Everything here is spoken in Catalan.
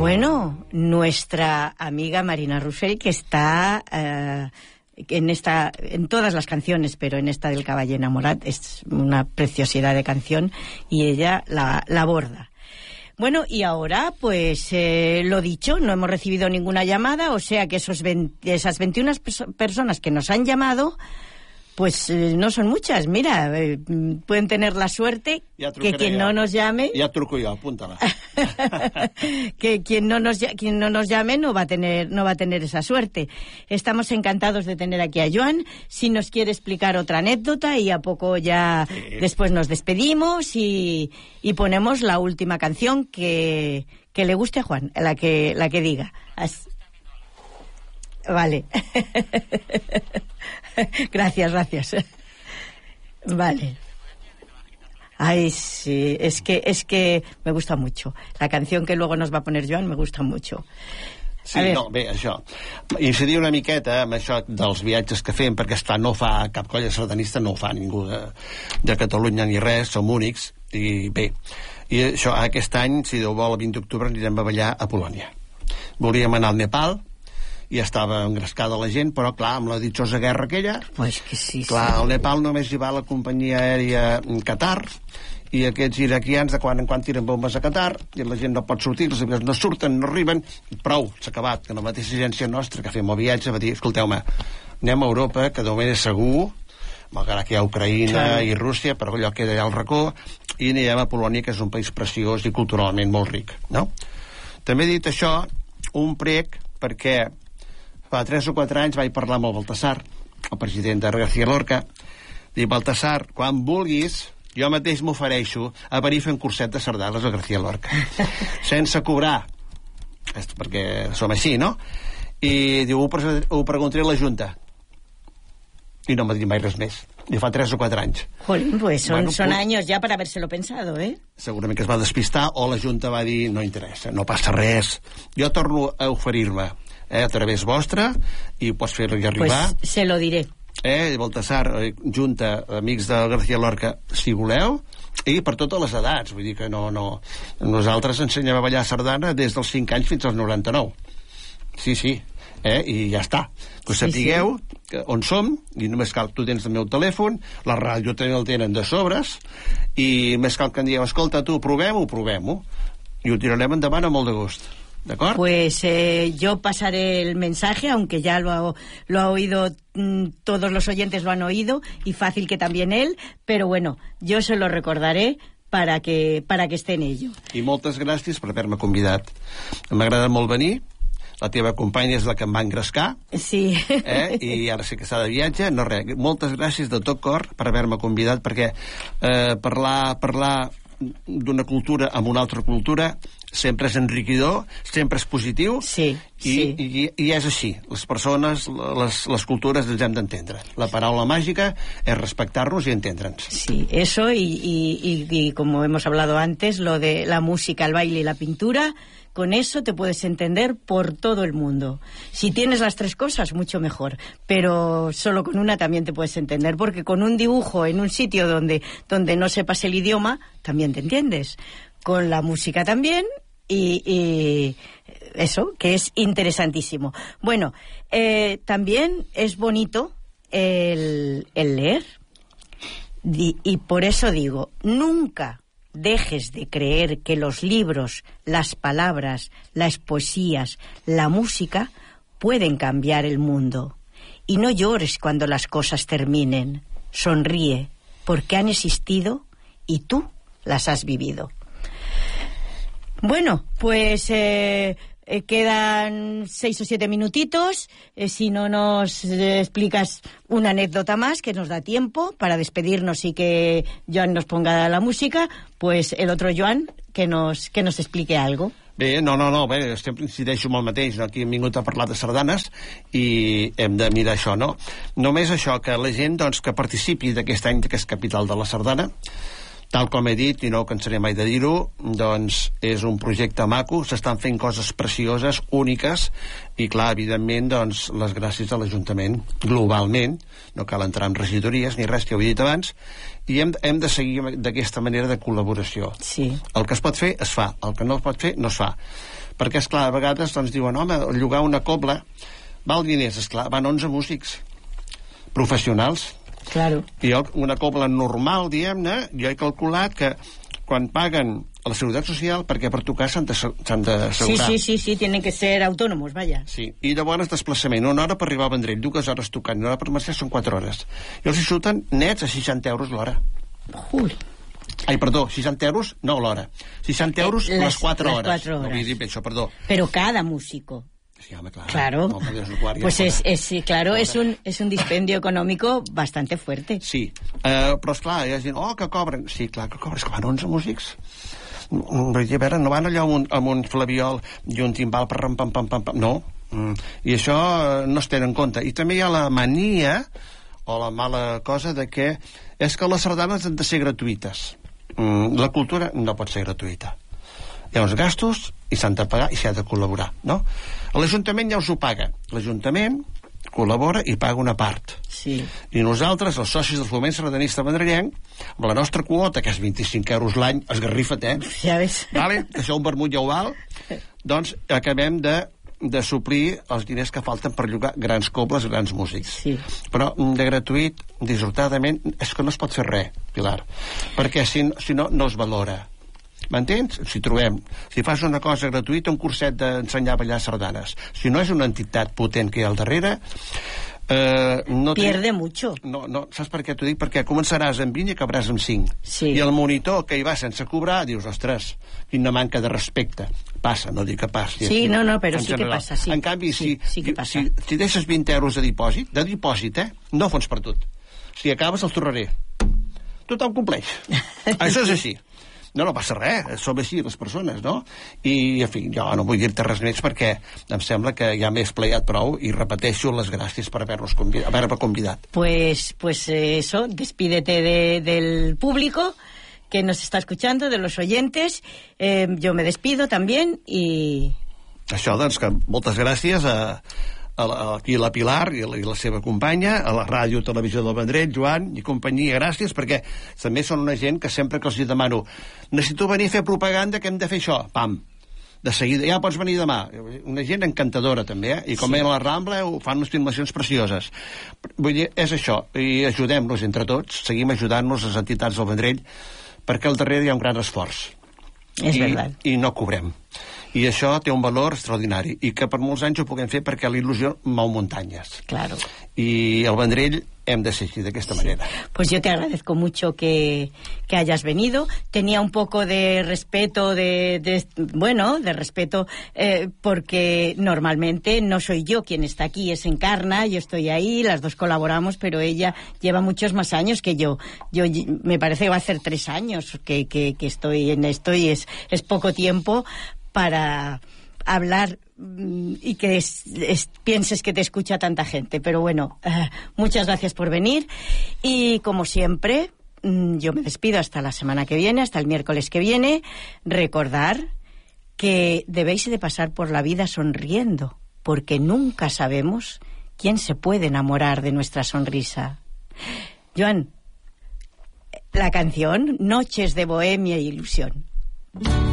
Bueno, nuestra amiga Marina Rossell, que está en todas las canciones, pero en esta del Caballo Enamorat es una preciosidad de canción y ella la aborda. Bueno, y ahora, pues, lo dicho, no hemos recibido ninguna llamada, o sea que esas 21 personas que nos han llamado, pues no son muchas. Mira, pueden tener la suerte que quien no nos llame... Ja truco jo, apúntala. Que quien no nos llame no va a tener esa suerte. Estamos encantados de tener aquí a Joan. Si nos quiere explicar otra anécdota y a poco ya después nos despedimos y ponemos la última canción que le guste a Juan, la que diga. Vale. Gracias. Vale. Ay, sí, es que me gusta mucho. La canción que luego nos va a poner Joan me gusta mucho. Sí, no, bé, això. Incidir una miqueta amb això dels viatges que fem, perquè, esclar, no fa cap colla sardanista, no ho fa ningú de Catalunya ni res, som únics, i bé. I això, aquest any, si Déu vol, el 20 d'octubre anirem a ballar a Polònia. Volíem anar al Nepal, i estava engrescada la gent, però clar, amb la ditjosa guerra aquella, pues que sí, clar, al Nepal només hi va la companyia aèria Qatar, i aquests iraquians de quan en quan tiren bombes a Qatar, i la gent no pot sortir, els avions no surten, no arriben, prou, s'ha acabat, que la mateixa agència nostra que fem el viatge va dir, escolteu-me, anem a Europa, que de moment és segur, malgrat que hi ha Ucraïna i Rússia, però allò queda allà al racó, i anirem a Polònia, que és un país preciós i culturalment molt ric, no? També he dit això, un prec, perquè fa 3 o 4 anys vaig parlar amb el Baltasar, el president de García Lorca, dic, Baltasar, quan vulguis, jo mateix m'ofereixo a venir a fer un curset de sardanes a García Lorca, sense cobrar, perquè som així, no? I diu, ho preguntaré a la Junta. I no m'ha dit mai res més. I fa 3 o 4 anys. Jolín, pues son años ya para habérselo pensado, ¿eh? Segurament que es va despistar, o la Junta va dir, no interessa, no passa res. Jo torno a oferir-me a través vostra, i pots fer-li arribar. Pues se lo diré. Baltasar, Junta, amics de García Lorca, si voleu, i per totes les edats, vull dir que no... Nosaltres ensenyem a ballar sardana des dels 5 anys fins als 99. Sí, i ja està. Que sapigueu on som, i només cal, tu tens el meu telèfon, la ràdio també el tenen de sobres, i més cal que em digueu, escolta, tu, provem-ho, i ho tirarem endavant amb molt de gust. ¿De acuerdo? Pues yo pasaré el mensaje, aunque ya lo ha oído, todos los oyentes lo han oído, y fácil que también él, pero bueno, yo se lo recordaré para que esté en ello. I moltes gràcies per haver-me convidat. M'agrada molt venir, la teva companya és la que em va engrescar, sí. I ara sí que està de viatge, no res, moltes gràcies de tot cor per haver-me convidat, perquè parlar d'una cultura amb una altra cultura sempre és enriquidor, sempre és positiu, i és així. Les persones, les cultures ens hem d'entendre. La paraula màgica és respectar-nos i entendre'ns. Sí, eso y como hemos hablado antes, lo de la música, el baile y la pintura, con eso te puedes entender por todo el mundo. Si tienes las 3 cosas, mucho mejor. Pero solo con una también te puedes entender, porque con un dibujo en un sitio donde no sepas el idioma, también te entiendes. Con la música también, y eso, que es interesantísimo. Bueno, también es bonito el leer. Y por eso digo, nunca dejes de creer que los libros, las palabras, las poesías, la música pueden cambiar el mundo. Y no llores cuando las cosas terminen. Sonríe, porque han existido y tú las has vivido. Bueno, pues quedan 6 o 7 minutitos. Si no nos explicas una anécdota más, que nos da tiempo para despedirnos y que Joan nos ponga la música, pues el otro Joan que nos explique algo. Bé, no, bé, sempre incideixo amb el mateix, no? Aquí hem vingut a parlar de sardanes i hem de mirar això, no? Només això, que la gent doncs, que participi d'aquest any, que és capital de la sardana, tal com he dit, i no cansaré mai de dir-ho, doncs és un projecte maco, s'estan fent coses precioses, úniques, i clar, evidentment, doncs, les gràcies a l'Ajuntament, globalment, no cal entrar en regidories ni res, que ho he dit abans, i hem de seguir d'aquesta manera de col·laboració. Sí. El que es pot fer, es fa. El que no es pot fer, no es fa. Perquè, esclar, a vegades doncs, diuen, home, llogar una cobla val diners, esclar, van 11 músics professionals. Claro. I una cobla normal, diguem-ne, jo he calculat que quan paguen a la Seguretat Social, perquè per tocar s'han d'assegurar. Sí, tienen que ser autónomos, vaya. Sí, i llavors desplaçament, 1 hora per arribar al Vendrell, 2 hores tocant, 1 hora per marxar són 4 hores. I els hi surten nets a 60 euros l'hora. Ui. Ai, perdó, 60 euros, no l'hora. 60 euros les 4 hores. 4 horas. No vull dir això, perdó. Pero cada músico. Sí, home, claro. No, pues claro, es un dispendio económico bastante fuerte. Sí, però esclar, hi ha gent, que cobren. Sí, clar que cobren, és que van 11 músics. Vull dir, a veure, no van allà amb un flabiol i un timbal per ram, pam, pam, pam, pam. No. I això no es té en compte. I també hi ha la mania o la mala cosa de que és que les sardanes han de ser gratuïtes. La cultura no pot ser gratuïta. Hi ha uns gastos i s'han de pagar i s'ha de col·laborar, no? L'Ajuntament ja us ho paga. L'Ajuntament col·labora i paga una part. Sí. I nosaltres, els socis del Foment Sardanista Vendrellenc, amb la nostra quota, que és 25 euros l'any, esgarrifa't, Ja ves. Vale? Que això un vermut ja ho val. Doncs acabem de suplir els diners que falten per llogar grans cobles, grans músics. Sí. Però de gratuït, dissortadament, és que no es pot fer res, Pilar, perquè si no, no es valora. M'entens? Si fas una cosa gratuïta, un curset d'ensenyar a ballar sardanes, si no és una entitat potent que hi ha al darrere, pierde mucho. No, saps per què t'ho dic? Perquè començaràs amb 20 i acabaràs amb 5. Sí. I el monitor que hi va sense cobrar, dius, ostres, quina manca de respecte. Passa, no dic que passi. Sí, no, però sí que passa. Sí. En canvi, sí que passa. Si deixes 20 euros de dipòsit, no fons per tot. Si acabes, els tornaré. Tothom compleix. Això és així. No passa res, som així les persones, no? I, en fi, jo no vull dir-te res més perquè em sembla que ja m'he esplayat prou i repeteixo les gràcies per haver-me convidat. Pues eso, despídete del público que nos está escuchando, de los oyentes. Yo me despido también y... Això, doncs, que moltes gràcies aquí la Pilar i la seva companya, a la ràdio televisió del Vendrell, Joan i companyia, gràcies, perquè també són una gent que sempre que els demano necessito venir a fer propaganda, que hem de fer això, pam, de seguida, ja pots venir demà. Una gent encantadora també, i com a la Rambla fan unes filmacions precioses. Vull dir, és això, i ajudem-nos entre tots, seguim ajudant-nos les entitats del Vendrell, perquè al darrere hi ha un gran esforç. És veritat. I no cobrem. I això té un valor extraordinari i que per molts anys ho puguem fer perquè la il·lusió mou muntanyes. Claro. Y el Vendrell hem de ser de esta manera. Pues yo te agradezco mucho que hayas venido. Tenía un poco de respeto, de respeto, porque normalmente no soy yo quien está aquí, es Encarna, yo estoy ahí, las dos colaboramos, pero ella lleva muchos más años que yo. Yo me parece que va a ser 3 años que estoy en esto y es poco tiempo para hablar y que pienses que te escucha tanta gente. Pero bueno, muchas gracias por venir y como siempre yo me despido hasta la semana que viene, hasta el miércoles que viene. Recordar que debéis de pasar por la vida sonriendo, porque nunca sabemos quién se puede enamorar de nuestra sonrisa. Joan, la canción Noches de Bohemia e Ilusión.